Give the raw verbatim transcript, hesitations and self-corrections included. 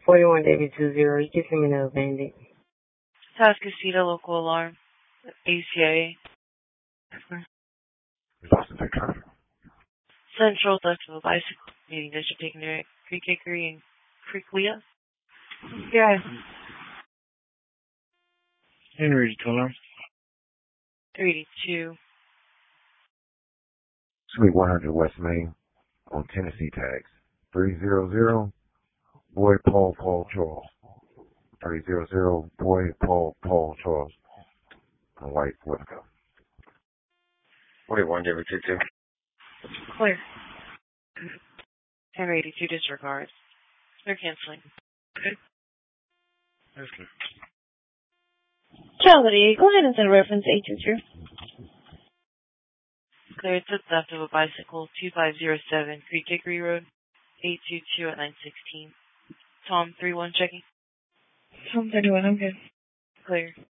forty-one David two zero. You can send me another bandit. Tascasita, local alarm. A C I A. Central theft of a bicycle. Meaning district taken to Creek Hickory and Creek Leah. Yeah. Henry, alarm. three eighty-two. Suite one hundred West Main on Tennessee tags. three hundred, Boy Paul Paul Charles. three hundred, Boy Paul Paul Charles. On White Whitaker. forty-one David two two. Clear. ten eighty-two disregard. They're canceling. Okay. That's clear. Charlie, go ahead and send reference eight two two. Clear. It's a theft of a bicycle. two five zero seven Creek Hickory Road. eight two two at nine sixteen. Tom three one checking. Tom thirty-one, I'm good. Clear.